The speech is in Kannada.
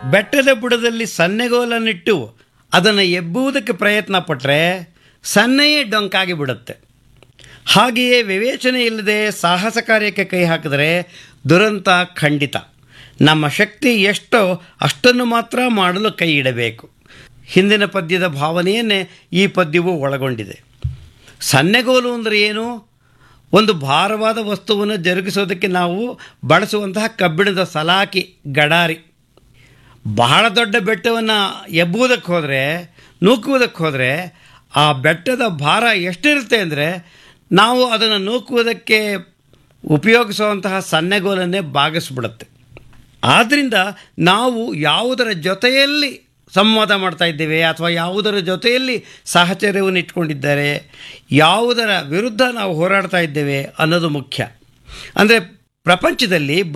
ಬೆಟ್ಟದ ಬುಡದಲ್ಲಿ ಸನ್ನೆಗೋಲನ್ನಿಟ್ಟು ಅದನ್ನು ಎಬ್ಬುವುದಕ್ಕೆ ಪ್ರಯತ್ನ ಪಟ್ಟರೆ ಸನ್ನೆಯೇ ಡೊಂಕಾಗಿ ಬಿಡುತ್ತೆ. ಹಾಗೆಯೇ ವಿವೇಚನೆ ಇಲ್ಲದೆ ಸಾಹಸ ಕಾರ್ಯಕ್ಕೆ ಕೈ ಹಾಕಿದರೆ ದುರಂತ ಖಂಡಿತ. ನಮ್ಮ ಶಕ್ತಿ ಎಷ್ಟೋ ಅಷ್ಟನ್ನು ಮಾತ್ರ ಮಾಡಲು ಕೈ ಇಡಬೇಕು. ಹಿಂದಿನ ಪದ್ಯದ ಭಾವನೆಯನ್ನೇ ಈ ಪದ್ಯವು ಒಳಗೊಂಡಿದೆ. ಸನ್ನೆಗೋಲು ಅಂದರೆ ಏನು? ಒಂದು ಭಾರವಾದ ವಸ್ತುವನ್ನು ಜರುಗಿಸೋದಕ್ಕೆ ನಾವು ಬಳಸುವಂತಹ ಕಬ್ಬಿಣದ ಸಲಾಕಿ, ಗಡಾರಿ. ಬಹಳ ದೊಡ್ಡ ಬೆಟ್ಟವನ್ನು ಎಬ್ಬುವುದಕ್ಕೆ ಹೋದರೆ, ನೂಕುವುದಕ್ಕೆ ಹೋದರೆ ಆ ಬೆಟ್ಟದ ಭಾರ ಎಷ್ಟಿರುತ್ತೆ ಅಂದರೆ ನಾವು ಅದನ್ನು ನೂಕುವುದಕ್ಕೆ ಉಪಯೋಗಿಸುವಂತಹ ಸನ್ನೆಗೋಲನ್ನೇ ಬಾಗಿಸ್ಬಿಡುತ್ತೆ. ಆದ್ದರಿಂದ ನಾವು ಯಾವುದರ ಜೊತೆಯಲ್ಲಿ ಸಂವಾದ ಮಾಡ್ತಾ ಇದ್ದೇವೆ ಅಥವಾ ಯಾವುದರ ಜೊತೆಯಲ್ಲಿ ಸಾಹಚರ್ಯವನ್ನು ಇಟ್ಕೊಂಡಿದ್ದಾರೆ, ಯಾವುದರ ವಿರುದ್ಧ ನಾವು ಹೋರಾಡ್ತಾ ಇದ್ದೇವೆ ಅನ್ನೋದು ಮುಖ್ಯ. ಅಂದರೆ ಪ್ರಪಂಚದಲ್ಲಿ